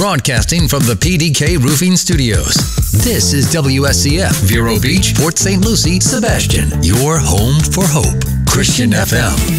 Broadcasting from the PDK Roofing Studios. This is WSCF, Vero Beach, Port St. Lucie, Sebastian. Your home for hope. Christian FM.